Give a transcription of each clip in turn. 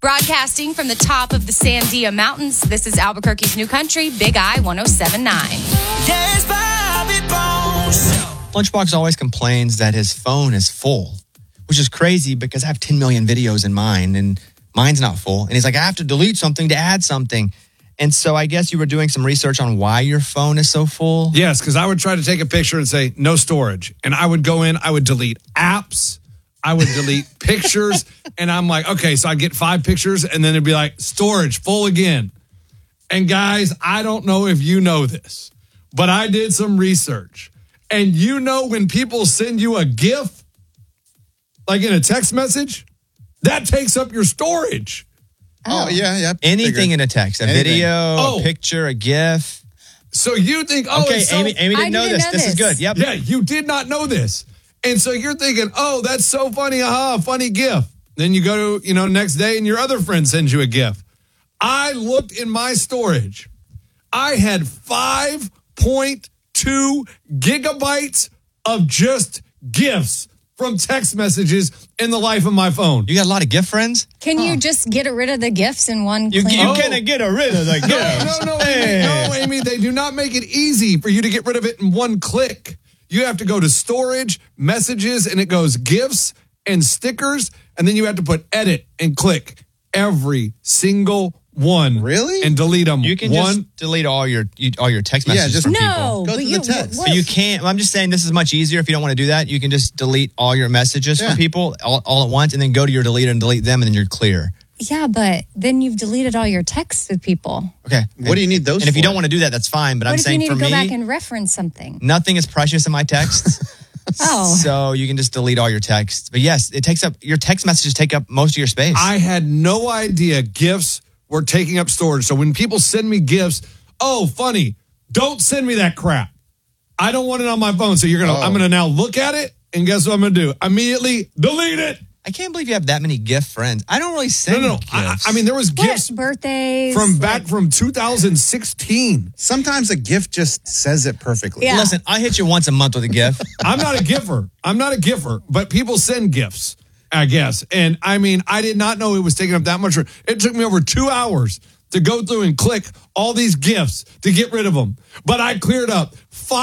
Broadcasting from the top of the Sandia Mountains, this is Albuquerque's New Country, Big I 107.9. Yes, Bobby Bones. Lunchbox always complains that his phone is full, which is crazy because I have 10 million videos in mine and mine's not full. And he's like, I have to delete something to add something. And so I guess you were doing some research on why your phone is so full. Yes, because I would try to take a picture and say, no storage. And I would go in, I would delete apps, I would delete pictures. And I'm like, okay, so I'd get 5 pictures and then it'd be like, storage full again. And guys, I don't know if you know this, but I did some research. And you know when people send you a GIF, like in a text message, that takes up your storage. Oh, yeah. Anything in a text, a video, Oh. a picture, a GIF. So you think, Okay, it's so- Amy didn't know this. This is good. Yep. Yeah, you did not know this. And so you're thinking, oh, that's so funny. Aha, funny GIF. Then you go to, next day and your other friend sends you a GIF. I looked in my storage. I had 5.2 gigabytes of just GIFs from text messages in the life of my phone. You got a lot of GIF friends? Can you just get rid of the gifts in one You clean? can't get rid of the GIFs. No, Amy, they do not make it easy for you to get rid of it in one click. You have to go to storage, messages, and it goes GIFs and stickers, and then you have to put edit and click every single one. Really? And delete them. You can just delete all your text messages just- from No, people. Go but to you the text. what- But you can't. I'm just saying this is much easier if you don't want to do that. You can just delete all your messages from people all at once and then go to your deleted and delete them and then you're clear. Yeah, but then you've deleted all your texts with people. Okay. What do you need those And if you for? don't want to do that, that's fine. But What I'm if you saying need for to go me, back and reference something? nothing is precious in my texts. Oh. So you can just delete all your texts. But yes, your text messages take up most of your space. I had no idea GIFs were taking up storage. So when people send me GIFs, oh, funny, don't send me that crap. I don't want it on my phone. So I'm going to now look at it, and guess what I'm going to do? Immediately delete it. I can't believe you have that many GIF friends. I don't really send No. GIFs. I mean, there was GIFs Birthdays from 2016. Sometimes a gift just says it perfectly. Yeah. Listen, I hit you once a month with a GIF. I'm not a giffer, but people send gifts, I guess. And I mean, I did not know it was taking up that much. It took me over 2 hours to go through and click all these gifts to get rid of them. But I cleared up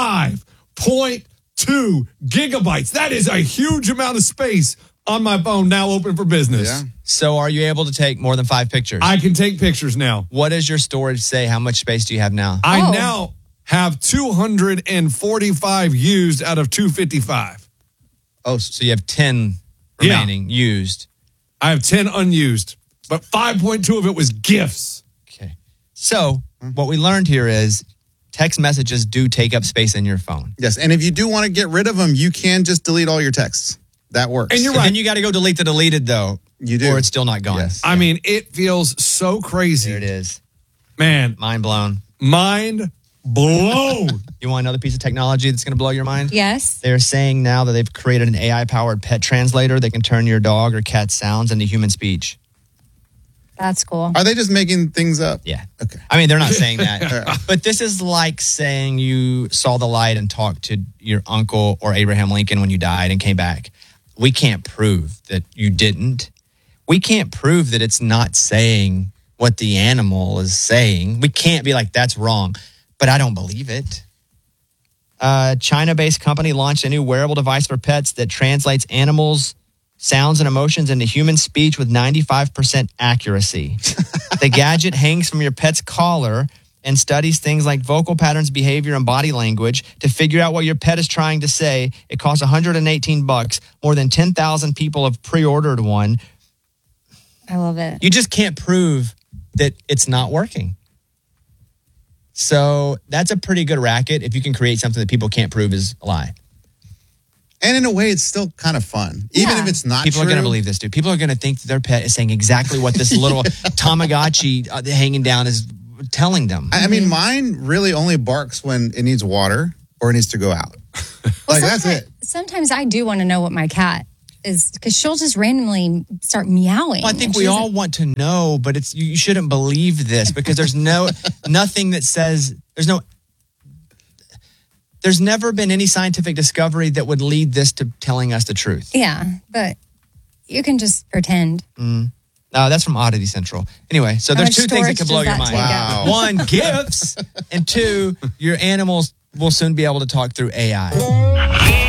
5.2 gigabytes. That is a huge amount of space on my phone now open for business. Yeah. So are you able to take more than 5 pictures? I can take pictures now. What does your storage say? How much space do you have now? I now have 245 used out of 255. Oh, so you have 10 remaining used. I have 10 unused, but 5.2 of it was gifts. Okay. So what we learned here is text messages do take up space in your phone. Yes, and if you do want to get rid of them, you can just delete all your texts. That works. And you're But right. then you got to go delete the deleted, though. You do. Or it's still not gone. Yes. I mean, it feels so crazy. There it is. Man, Mind blown. mind blown. You want another piece of technology that's going to blow your mind? Yes. They're saying now that they've created an AI-powered pet translator that can turn your dog or cat sounds into human speech. That's cool. Are they just making things up? Yeah. Okay. I mean, they're not saying that. But this is like saying you saw the light and talked to your uncle or Abraham Lincoln when you died and came back. We can't prove that you didn't. We can't prove that it's not saying what the animal is saying. We can't be like, that's wrong. But I don't believe it. A China-based company launched a new wearable device for pets that translates animals' sounds and emotions into human speech with 95% accuracy. The gadget hangs from your pet's collar and studies things like vocal patterns, behavior, and body language to figure out what your pet is trying to say. It costs $118. More than 10,000 people have pre-ordered one. I love it. You just can't prove that it's not working. So that's a pretty good racket if you can create something that people can't prove is a lie. And in a way, it's still kind of fun. Even Yeah. if it's not People true. are going to believe this, dude. People are going to think that their pet is saying exactly what this little Tamagotchi hanging down is telling them. I mean, mine really only barks when it needs water or it needs to go out. Like, that's it. Sometimes I do want to know what my cat is because she'll just randomly start meowing. Well, I think and we she all doesn't- want to know, but it's you shouldn't believe this because there's nothing that says there's never been any scientific discovery that would lead this to telling us the truth. Yeah, but you can just pretend. That's from Oddity Central. Anyway, so there's much two things that storage can blow does your that mind. take Wow. One, gifts, and two, your animals will soon be able to talk through AI.